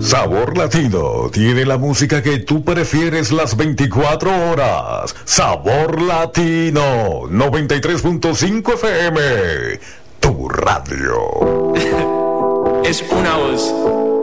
Sabor Latino tiene la música que tú prefieres las 24 horas. Sabor Latino 93.5 FM, tu radio. Es una voz.